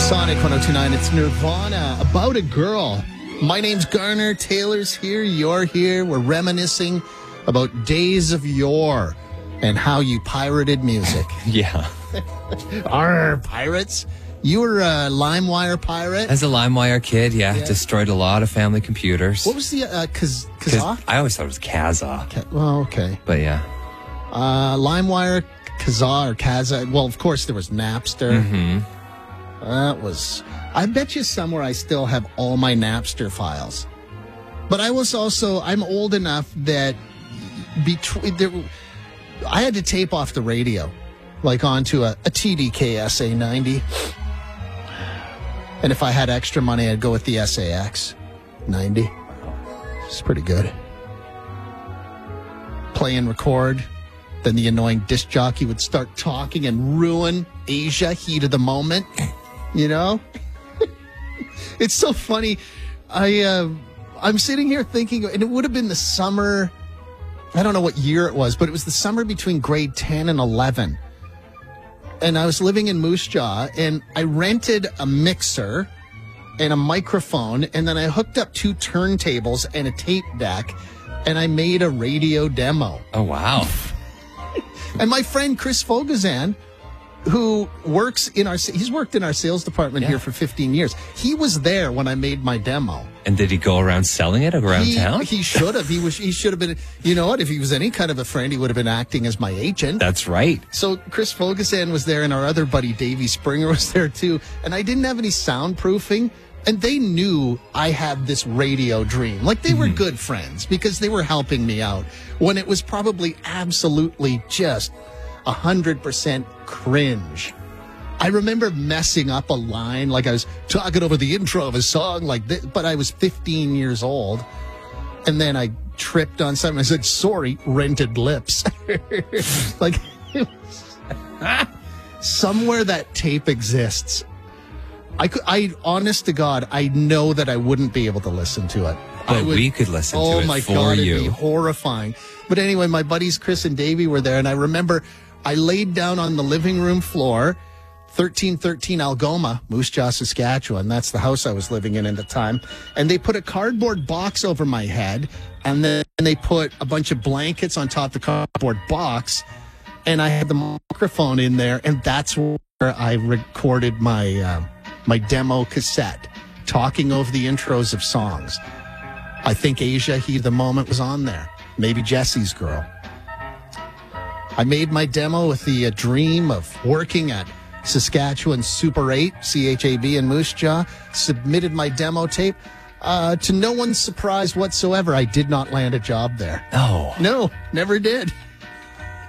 Sonic 102.9, it's Nirvana, About a Girl. My name's Garner, Taylor's here, you're here. We're reminiscing about days of yore and how you pirated music. Yeah. Arr, pirates. You were a LimeWire pirate? As a LimeWire kid, yeah. Destroyed a lot of family computers. What was the, Kazaa? I always thought it was Kazaa. Well, okay. But yeah. LimeWire, Kazaa or Kazaa. Well, of course, there was Napster. Mm-hmm. That was... I bet you somewhere I still have all my Napster files. But I was also... I'm old enough that I had to tape off the radio, like onto a TDK SA90. And if I had extra money, I'd go with the SAX 90. It's pretty good. Play and record. Then the annoying disc jockey would start talking and ruin Asia, heat of the moment. You know? It's so funny. I'm sitting here thinking, and it would have been the summer, I don't know what year it was, but it was the summer between grade 10 and 11. And I was living in Moose Jaw, and I rented a mixer and a microphone, and then I hooked up 2 turntables and a tape deck, and I made a radio demo. Oh, wow. And my friend Chris Fogazan, who works in he's worked in our sales department here for 15 years. He was there when I made my demo. And did he go around selling it around town? He should have. He should have been, you know what? If he was any kind of a friend, he would have been acting as my agent. That's right. So Chris Fogazan was there, and our other buddy, Davey Springer, was there too. And I didn't have any soundproofing. And they knew I had this radio dream. Like, they were good friends because they were helping me out when it was probably absolutely just 100% cringe. I remember messing up a line, like I was talking over the intro of a song like this, but I was 15 years old. And then I tripped on something. I said, sorry, rented lips. Like, somewhere that tape exists. I honest to God, I know that I wouldn't be able to listen to it. But we could listen to it for you. Oh my God, it'd be horrifying. But anyway, my buddies Chris and Davey were there, and I remember I laid down on the living room floor, 1313 Algoma, Moose Jaw, Saskatchewan. That's the house I was living in at the time. And they put a cardboard box over my head, and then they put a bunch of blankets on top of the cardboard box, and I had the microphone in there, and that's where I recorded my demo cassette, talking over the intros of songs. I think Asia, Heat of the Moment was on there. Maybe Jesse's Girl. I made my demo with the dream of working at Saskatchewan Super 8, CHAB in Moose Jaw. Submitted my demo tape. To no one's surprise whatsoever, I did not land a job there. Oh. No, never did.